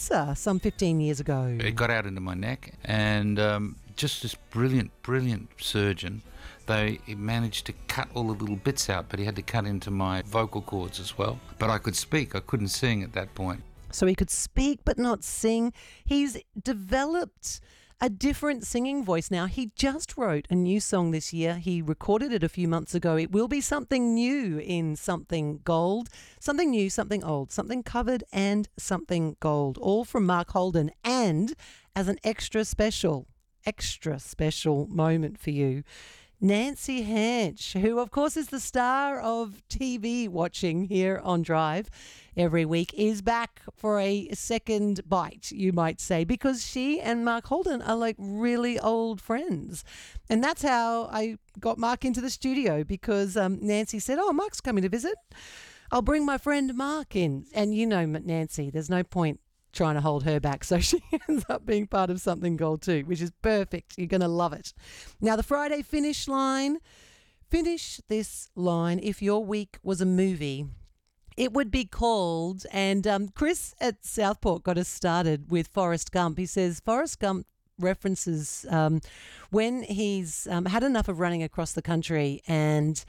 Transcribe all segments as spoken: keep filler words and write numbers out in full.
cancer some fifteen years ago. It got out into my neck, and um, just this brilliant, brilliant surgeon, they he managed to cut all the little bits out, but he had to cut into my vocal cords as well. But I could speak, I couldn't sing at that point. So he could speak but not sing. He's developed a different singing voice now. He just wrote a new song this year. He recorded it a few months ago. It will be something new in Something Gold. Something new, something old, something covered and something gold. All from Mark Holden. And as an extra special, extra special moment for you, Nancy Hanch, who of course is the star of T V watching here on Drive every week, is back for a second bite, you might say, because she and Mark Holden are like really old friends. And that's how I got Mark into the studio, because um, Nancy said, oh, Mark's coming to visit. I'll bring my friend Mark in. And you know, Nancy, there's no point trying to hold her back. So she ends up being part of Something Gold too, which is perfect. You're going to love it. Now, the Friday finish line. Finish this line. If your week was a movie, it would be called, and um, Chris at Southport got us started with Forrest Gump. He says Forrest Gump references um, when he's um, had enough of running across the country and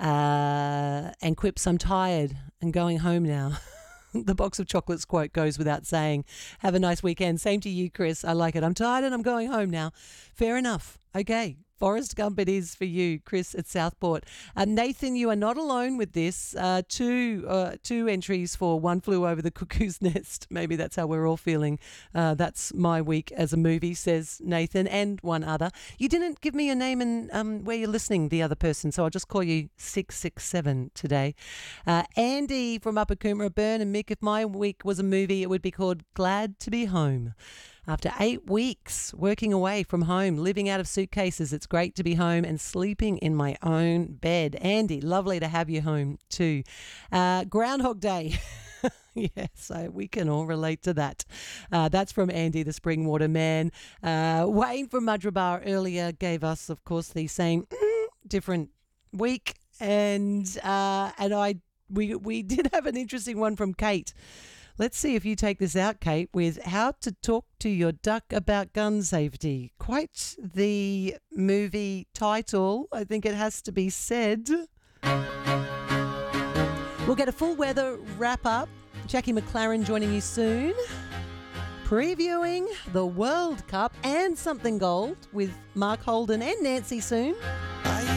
uh, and quips, I'm tired and going home now. The box of chocolates quote goes without saying. Have a nice weekend. Same to you, Chris. I like it. I'm tired and I'm going home now. Fair enough. Okay. Forrest Gump it is for you, Chris at Southport. Uh, Nathan, you are not alone with this. Uh, two uh, two entries for One Flew Over the Cuckoo's Nest. Maybe that's how we're all feeling. Uh, that's my week as a movie, says Nathan, and one other. You didn't give me your name and um, where you're listening, the other person, so I'll just call you six six seven today. Uh, Andy from Upper Coomera, Burn and Mick, if my week was a movie, it would be called Glad to Be Home. After eight weeks working away from home, living out of suitcases, it's great to be home and sleeping in my own bed. Andy, lovely to have you home too. Uh, Groundhog Day. Yeah, so we can all relate to that. Uh, that's from Andy, the Springwater Man. Uh, Wayne from Mudrabar earlier gave us, of course, the same different week. And uh, and I we we did have an interesting one from Kate. Let's see if you take this out, Kate, with how to talk to your duck about gun safety. Quite the movie title, I think it has to be said. We'll get a full weather wrap-up. Jackie McLaren joining you soon. Previewing the World Cup and Something Gold with Mark Holden and Nancy soon.